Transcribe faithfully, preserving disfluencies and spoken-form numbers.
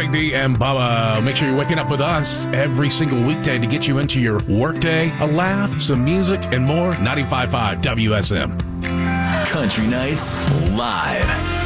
Big D and Bubba. Make sure you're waking up with us every single weekday to get you into your workday, a laugh, some music, and more. ninety-five point five W S M. Country Nights Live.